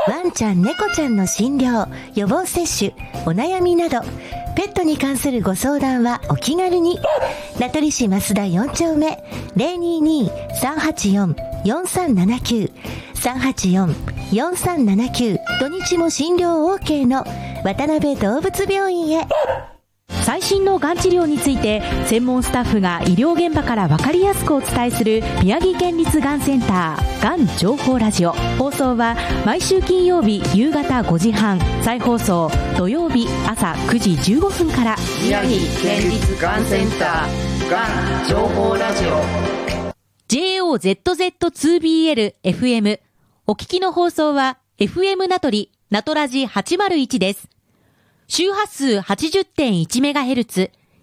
ワンちゃん猫ちゃんの診療、予防接種、お悩みなどペットに関するご相談はお気軽に。名取市増田4丁目 022-384-4379 384-4379、土日も診療 OK の渡辺動物病院へ。 最新のがん治療について専門スタッフが医療現場から分かりやすくお伝えする宮城県立がんセンターがん情報ラジオ。放送は毎週金曜日夕方5時半、再放送土曜日朝9時15分から。 宮城県立がんセンターがん情報ラジオ JOZZ2BL-FM。 お聞きの放送は FM 名取ナトラジ801です。周波数 80.1MHz、